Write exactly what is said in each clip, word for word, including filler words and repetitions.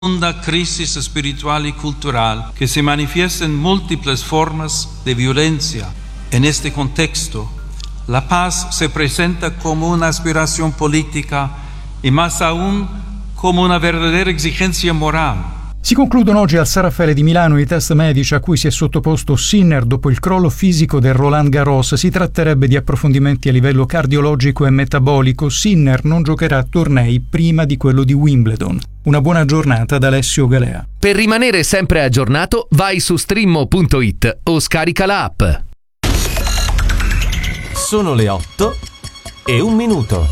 Una crisis espiritual y cultural que se manifiesta en múltiples formas de violencia. En este contexto, la paz se presenta como una aspiración política y más aún come una verdadera exigenza morale. Si concludono oggi al San Raffaele di Milano i test medici a cui si è sottoposto Sinner dopo il crollo fisico del Roland Garros. Si tratterebbe di approfondimenti a livello cardiologico e metabolico. Sinner non giocherà tornei prima di quello di Wimbledon. Una buona giornata da Alessio Galea. Per rimanere sempre aggiornato, vai su streammo punto it o scarica la app. Sono le otto e un minuto.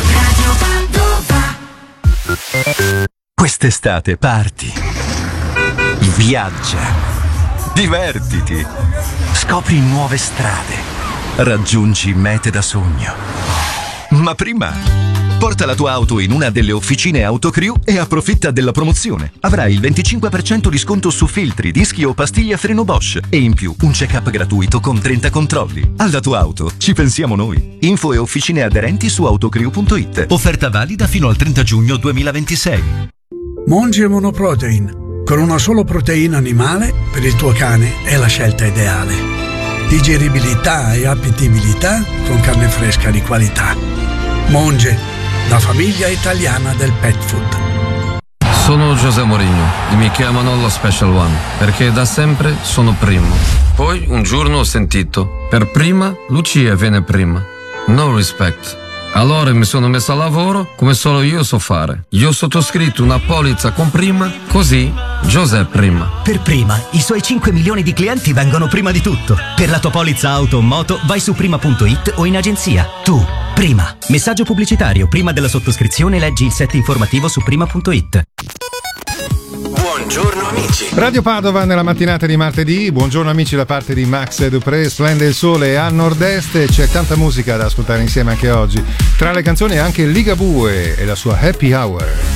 Quest'estate parti, viaggia, divertiti, scopri nuove strade, raggiungi mete da sogno. Ma prima, porta la tua auto in una delle officine Autocrew e approfitta della promozione. Avrai il venticinque per cento di sconto su filtri, dischi o pastiglie a freno Bosch e in più un check-up gratuito con trenta controlli. Alla tua auto ci pensiamo noi. Info e officine aderenti su autocrew punto it. Offerta valida fino al trenta giugno duemilaventisei. Monge Monoprotein, con una solo proteina animale per il tuo cane è la scelta ideale. Digeribilità e appetibilità con carne fresca di qualità. Monge, la famiglia italiana del pet food. Sono José Mourinho e mi chiamano lo Special One perché da sempre sono primo. Poi un giorno ho sentito, per prima Lucia viene prima. No respect. Allora mi sono messo a lavoro come solo io so fare. Io ho sottoscritto una polizza con Prima, così José Prima. Per Prima, i suoi cinque milioni di clienti vengono prima di tutto. Per la tua polizza auto o moto vai su prima punto it o in agenzia. Tu, Prima. Messaggio pubblicitario. Prima della sottoscrizione leggi il set informativo su prima punto it. Buongiorno amici. Radio Padova nella mattinata di martedì. Buongiorno amici da parte di Max Dupré. Splende il sole a nord-est e c'è tanta musica da ascoltare insieme anche oggi. Tra le canzoni anche Ligabue e la sua Happy Hour.